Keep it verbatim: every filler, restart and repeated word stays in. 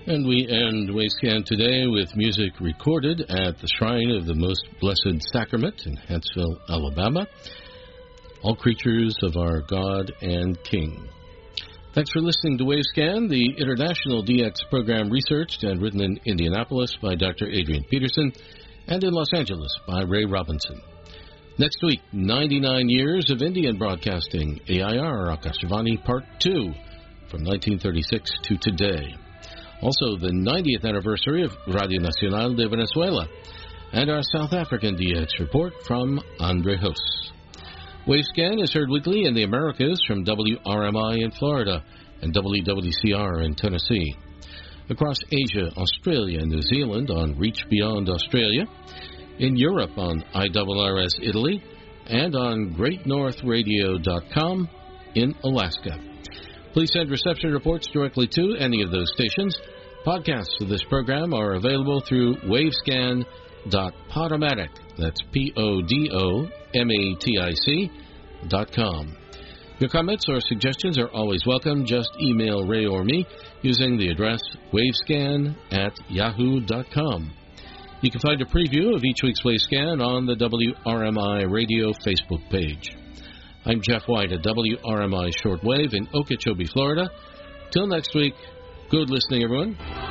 And we end Wayscan today with music recorded at the Shrine of the Most Blessed Sacrament in Huntsville, Alabama. All creatures of our God and King. Thanks for listening to Wavescan, the international D X program researched and written in Indianapolis by Doctor Adrian Peterson and in Los Angeles by Ray Robinson. Next week, ninety-nine years of Indian broadcasting, A I R Akashvani Part two, from nineteen thirty-six to today. Also, the ninetieth anniversary of Radio Nacional de Venezuela, and our South African D X report from Andre Hos. Wavescan is heard weekly in the Americas from W R M I in Florida and W W C R in Tennessee. Across Asia, Australia, and New Zealand on Reach Beyond Australia, in Europe on I R R S Italy, and on great north radio dot com in Alaska. Please send reception reports directly to any of those stations. Podcasts of this program are available through wavescan dot podomatic. That's P O D O M A T I C dot com. Your comments or suggestions are always welcome. Just email Ray or me using the address wavescan at yahoo dot com. You can find a preview of each week's Wavescan on the W R M I Radio Facebook page. I'm Jeff White at W R M I Shortwave in Okeechobee, Florida. Till next week, good listening, everyone.